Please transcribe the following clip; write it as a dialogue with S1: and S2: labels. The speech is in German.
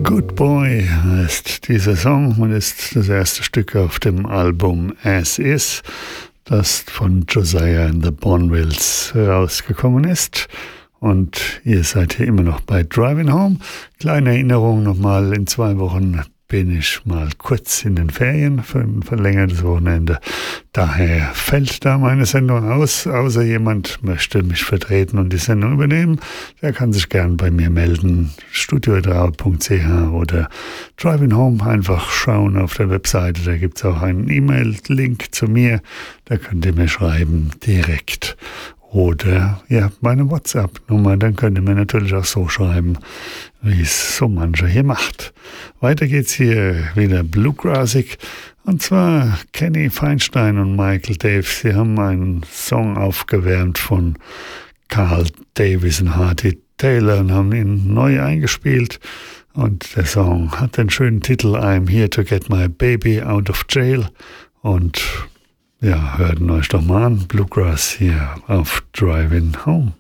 S1: Good Boy heißt dieser Song und ist das erste Stück auf dem Album As Is, das von Josiah and the Bonvilles rausgekommen ist. Und ihr seid hier immer noch bei Driving Home. Kleine Erinnerung nochmal, in 2 Wochen bin ich mal kurz in den Ferien für ein verlängertes Wochenende. Daher fällt da meine Sendung aus, außer jemand möchte mich vertreten und die Sendung übernehmen. Der kann sich gern bei mir melden, studiodrau.ch oder Driving Home, einfach schauen auf der Webseite, da gibt es auch einen E-Mail-Link zu mir, da könnt ihr mir schreiben direkt. Oder ihr habt meine WhatsApp-Nummer, dann könnt ihr mir natürlich auch so schreiben, wie es so mancher hier macht. Weiter geht's hier wieder bluegrassig, und zwar Kenny Feinstein und Michael Dave. Sie haben einen Song aufgewärmt von Carl Davis und Hardy Taylor und haben ihn neu eingespielt. Und der Song hat den schönen Titel I'm Here to Get My Baby Out of Jail. Und ja, hört ihn euch doch mal an. Bluegrass hier auf Driving Home.